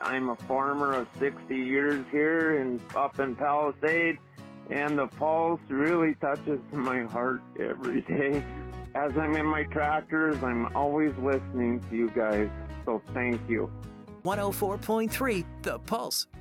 I'm a farmer of 60 years here up in Palisade, and the Pulse really touches my heart every day. As I'm in my tractors, I'm always listening to you guys, so thank you. 104.3 The Pulse.